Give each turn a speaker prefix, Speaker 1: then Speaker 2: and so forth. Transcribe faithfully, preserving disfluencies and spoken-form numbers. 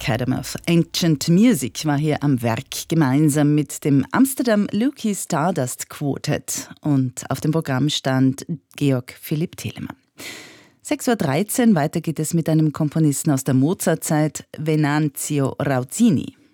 Speaker 1: Academy of Ancient Music war hier am Werk, gemeinsam mit dem Amsterdam Lucky Stardust Quartet. Und auf dem Programm stand Georg Philipp Telemann. sechs Uhr dreizehn, weiter geht es mit einem Komponisten aus der Mozartzeit, Venanzio Rauzzini.